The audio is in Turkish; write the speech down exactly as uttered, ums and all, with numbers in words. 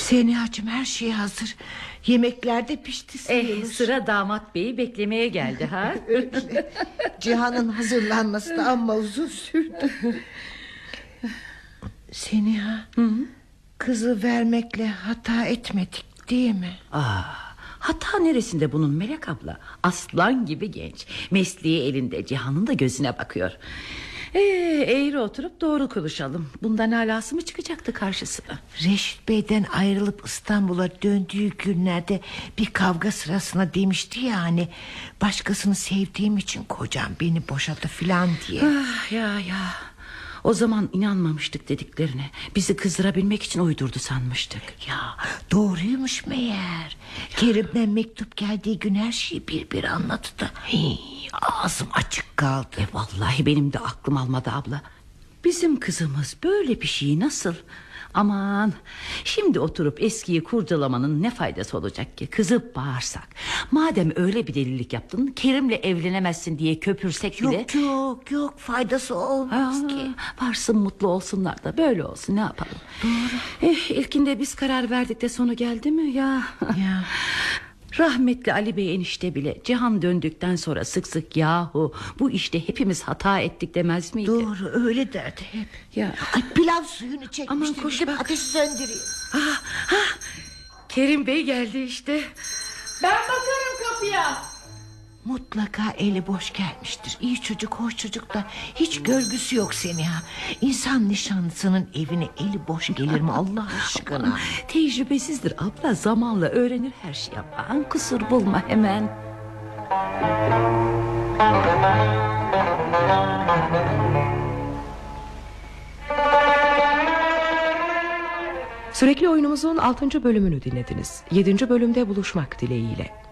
Senihacığım, her şey hazır. Yemekler de pişti sayılır. Eh, sıra damat beyi beklemeye geldi ha. Öyle. Cihan'ın hazırlanması da amma uzun sürdü. Seniha, hı hı. Kızı vermekle hata etmedik değil mi? Aa, hata neresinde bunun Melek abla? Aslan gibi genç, mesleği elinde, Cihan'ın da gözüne bakıyor. Ee, eğri oturup doğru konuşalım. Bundan alası mı çıkacaktı karşısına? Reşit Bey'den ayrılıp İstanbul'a döndüğü günlerde bir kavga sırasına demişti ya, hani başkasını sevdiğim için kocam beni boşadı filan diye. Ah, ya ya. O zaman inanmamıştık dediklerine. Bizi kızdırabilmek için uydurdu sanmıştık. Ya doğruymuş meğer. Kerim'den mektup geldiği gün her şeyi bir bir anlattı da hii, ağzım açık kaldı. E vallahi benim de aklım almadı abla. Bizim kızımız böyle bir şeyi nasıl... Aman, şimdi oturup eskiyi kurcalamanın ne faydası olacak ki? Kızıp bağırsak, madem öyle bir delilik yaptın, Kerim'le evlenemezsin diye köpürsek bile... Yok yok yok, faydası olmaz Aa, ki. varsın mutlu olsunlar da böyle olsun, ne yapalım. Doğru. Eh, ilkinde biz karar verdik de sonu geldi mi ya? Ya. Rahmetli Ali Bey enişte bile Cihan döndükten sonra sık sık yahu bu işte hepimiz hata ettik demez miydi? Doğru, öyle derdi hep. Ya. Ay, pilav suyunu çekmişti. Aman koş bak. Ateşi söndüreyim. Ah, ah, Kerim Bey geldi işte. Ben bakarım kapıya. Mutlaka eli boş gelmiştir. İyi çocuk, hoş çocuk da hiç görgüsü yok Seniha. İnsan nişanlısının evine eli boş gelir mi Allah aşkına? Aman, tecrübesizdir abla, zamanla öğrenir her şeyi. Aman, kusur bulma hemen. Sürekli oyunumuzun altıncı bölümünü dinlediniz. Yedinci bölümde buluşmak dileğiyle.